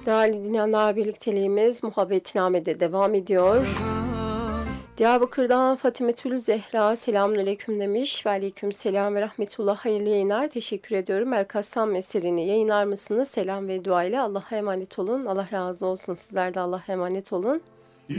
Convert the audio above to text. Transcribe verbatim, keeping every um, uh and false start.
Değerli dinleyenler, birlikteliğimiz Muhabbetname'de devam ediyor. Diyarbakır'dan Fatimetül Zehra selamünaleyküm demiş. Ve aleyküm selam ve rahmetullah. Hayırlı yayınlar. Teşekkür ediyorum. El Kassam meselini yayınlar mısınız? Selam ve dua ile Allah'a emanet olun. Allah razı olsun. Sizler de Allah'a emanet olun.